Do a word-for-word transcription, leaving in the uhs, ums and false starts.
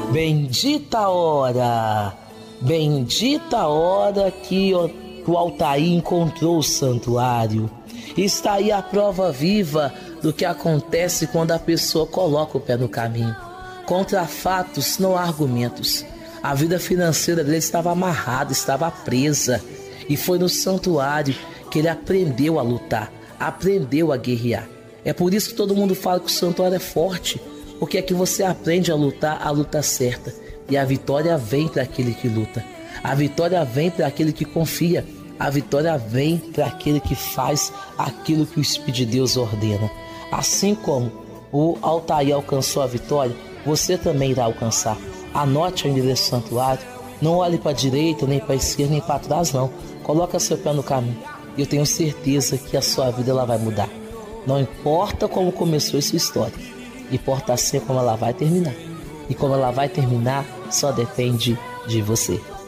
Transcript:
Bendita a hora, bendita a hora que o Altair encontrou o santuário. Está aí a prova viva do que acontece quando a pessoa coloca o pé no caminho. Contra fatos não há argumentos. A vida financeira dele estava amarrada, estava presa. E foi no santuário que ele aprendeu a lutar, aprendeu a guerrear. É por isso que todo mundo fala que o santuário é forte, porque é que você aprende a lutar a luta certa. E a vitória vem para aquele que luta. A vitória vem para aquele que confia. A vitória vem para aquele que faz aquilo que o Espírito de Deus ordena. Assim como o Altair alcançou a vitória, você também irá alcançar. Anote o endereço do santuário. Não olhe para a direita, nem para a esquerda, nem para trás, não. Coloca seu pé no caminho. Eu tenho certeza que a sua vida ela vai mudar. Não importa como começou essa história, importa sim como ela vai terminar. E como ela vai terminar, só depende de você.